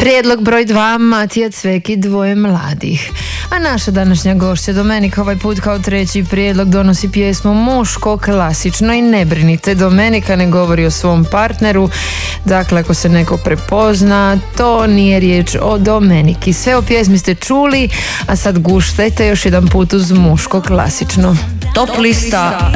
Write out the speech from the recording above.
Prijedlog broj 2, Matija Cveki, Dvoje mladih. A naša današnja gošća Domenika ovaj put kao treći prijedlog donosi pjesmu Muško klasično. I ne brinite, Domenika ne govori o svom partneru. Dakle, ako se neko prepozna, to nije riječ o Domeniki. Sve o pjesmi ste čuli, a sad guštajte još jedan put uz Muško klasično. Top lista